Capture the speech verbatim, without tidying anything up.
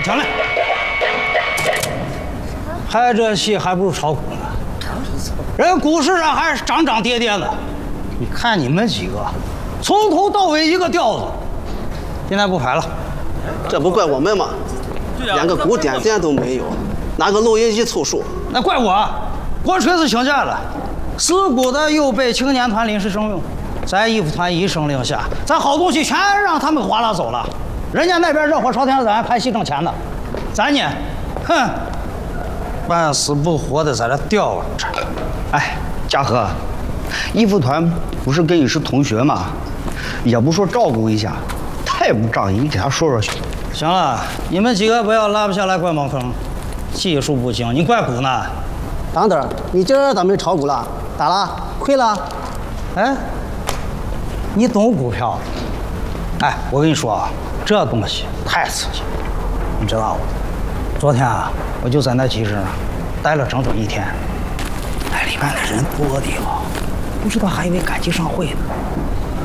我停了。还这戏还不如炒股呢，人股市上还是涨涨跌跌的。你看你们几个，从头到尾一个调子。现在不拍了， 这不怪我们吗？连个鼓点点都没有，拿个录音机凑数。 那怪我，国锤子请假了，事故的又被青年团临时征用，咱义务团一声令下，咱好东西全让他们划拉走了。人家那边热火朝天，咱拍戏挣钱的，咱呢，哼，半死不活的在这吊着。 哎，嘉禾，义务团不是跟你是同学吗？也不说照顾一下，太不仗义，你给他说说去。 行了，你们几个不要拉不下来怪猛风，技术不行，你怪股呢？ 等等，你今儿咋没炒股了？咋了？亏了？ 哎，你懂股票？哎，我跟你说啊，这东西太刺激了，你知道吗？昨天啊，我就在那集市上待了整整一天，那里面的人多的哟，不知道还以为赶集上会呢。